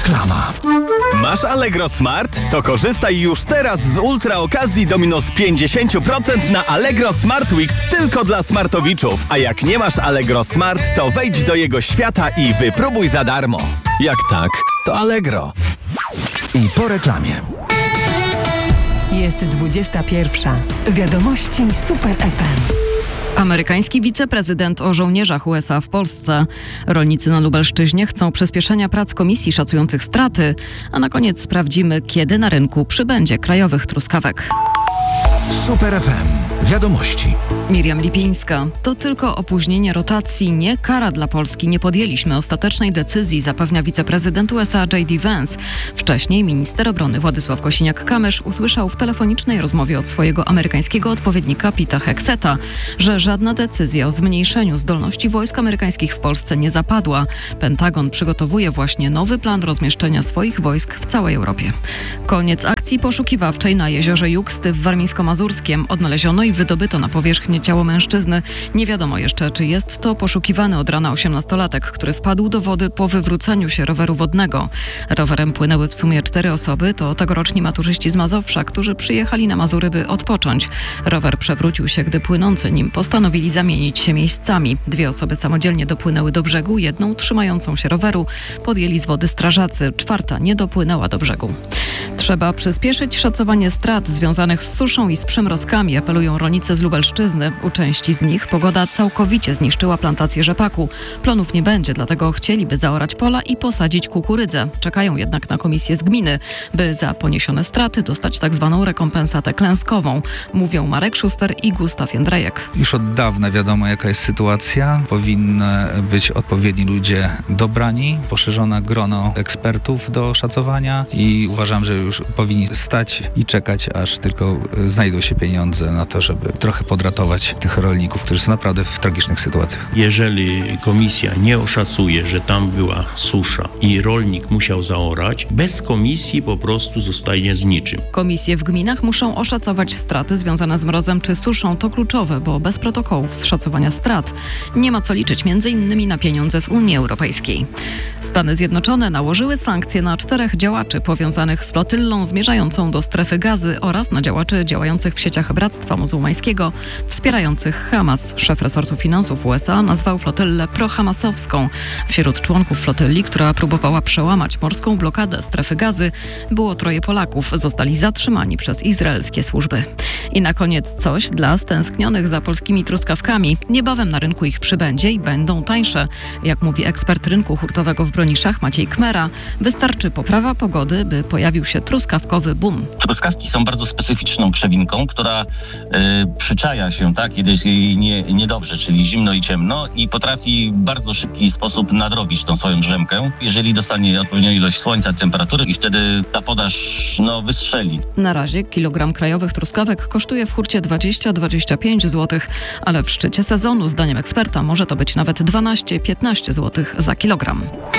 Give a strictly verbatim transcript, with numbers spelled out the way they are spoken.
Reklama. Masz Allegro Smart? To korzystaj już teraz z ultra okazji do minus pięćdziesiąt procent na Allegro Smart Weeks tylko dla smartowiczów. A jak nie masz Allegro Smart, to wejdź do jego świata i wypróbuj za darmo. Jak tak, to Allegro. I po reklamie. Jest dwudziesta pierwsza. Wiadomości Super F M. Amerykański wiceprezydent o żołnierzach U S A w Polsce. Rolnicy na Lubelszczyźnie chcą przyspieszenia prac komisji szacujących straty, a na koniec sprawdzimy, kiedy na rynku przybędzie krajowych truskawek. Super F M. Wiadomości. Miriam Lipińska. To tylko opóźnienie rotacji, nie kara dla Polski. Nie podjęliśmy ostatecznej decyzji, zapewnia wiceprezydent U S A J D Vance. Wcześniej minister obrony Władysław Kosiniak-Kamysz usłyszał w telefonicznej rozmowie od swojego amerykańskiego odpowiednika Pita Hegseta, że żadna decyzja o zmniejszeniu zdolności wojsk amerykańskich w Polsce nie zapadła. Pentagon przygotowuje właśnie nowy plan rozmieszczenia swoich wojsk w całej Europie. Koniec akcji poszukiwawczej na jeziorze Jugsty w Warmińsko-Mazurskiem. Odnaleziono i wydobyto na powierzchnię ciało mężczyzny. Nie wiadomo jeszcze, czy jest to poszukiwany od rana osiemnastolatek, który wpadł do wody po wywróceniu się roweru wodnego. Rowerem płynęły w sumie cztery osoby, to tegoroczni maturzyści z Mazowsza, którzy przyjechali na Mazury, by odpocząć. Rower przewrócił się, gdy płynący nim postanowili zamienić się miejscami. Dwie osoby samodzielnie dopłynęły do brzegu, jedną trzymającą się roweru podjęli z wody strażacy, czwarta nie dopłynęła do brzegu. Trzeba przyspieszyć szacowanie strat związanych z suszą i z przymrozkami, apelują rolnicy z Lubelszczyzny. U części z nich pogoda całkowicie zniszczyła plantację rzepaku. Plonów nie będzie, dlatego chcieliby zaorać pola i posadzić kukurydzę. Czekają jednak na komisję z gminy, by za poniesione straty dostać tak zwaną rekompensatę klęskową. Mówią Marek Szuster i Gustaw Jędrejek. Już od dawna wiadomo, jaka jest sytuacja. Powinny być odpowiedni ludzie dobrani, poszerzone grono ekspertów do szacowania i uważam, że już powinni stać i czekać, aż tylko znajdą się pieniądze na to, żeby trochę podratować tych rolników, którzy są naprawdę w tragicznych sytuacjach. Jeżeli komisja nie oszacuje, że tam była susza i rolnik musiał zaorać, bez komisji po prostu zostaje z niczym. Komisje w gminach muszą oszacować straty związane z mrozem czy suszą. To kluczowe, bo bez protokołów z szacowania strat nie ma co liczyć między innymi na pieniądze z Unii Europejskiej. Stany Zjednoczone nałożyły sankcje na czterech działaczy powiązanych z flotyllą zmierzającą do strefy Gazy oraz na działaczy działających w sieciach Bractwa Muzułmańskiego wspierających Hamas. Szef resortu finansów U S A nazwał flotyllę prohamasowską. Wśród członków flotylli, która próbowała przełamać morską blokadę strefy Gazy, było troje Polaków. Zostali zatrzymani przez izraelskie służby. I na koniec coś dla stęsknionych za polskimi truskawkami. Niebawem na rynku ich przybędzie i będą tańsze. Jak mówi ekspert rynku hurtowego w Broniszach Maciej Kmera, wystarczy poprawa pogody, by pojawił się truskawkowy boom. Truskawki są bardzo specyficzną krzewinką, która y, przyczaja się, tak, kiedy jest jej nie, niedobrze, czyli zimno i ciemno i potrafi w bardzo szybki sposób nadrobić tą swoją drzemkę, jeżeli dostanie odpowiednią ilość słońca, temperatury i wtedy ta podaż no, wystrzeli. Na razie kilogram krajowych truskawek kosztuje w hurcie dwadzieścia do dwudziestu pięciu złotych, ale w szczycie sezonu, zdaniem eksperta, może to być nawet dwanaście do piętnastu złotych za kilogram.